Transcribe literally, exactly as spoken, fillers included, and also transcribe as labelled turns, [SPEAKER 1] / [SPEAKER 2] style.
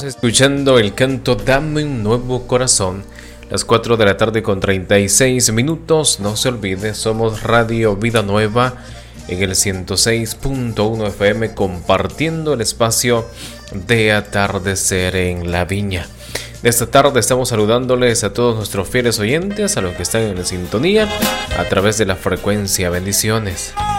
[SPEAKER 1] Estamos escuchando el canto Dame un nuevo corazón. Las cuatro de la tarde con treinta y seis minutos. No se olvide, somos Radio Vida Nueva en el ciento seis punto uno F M, compartiendo el espacio de atardecer en la viña. De esta tarde estamos saludándoles a todos nuestros fieles oyentes, a los que están en la sintonía a través de la frecuencia. Bendiciones.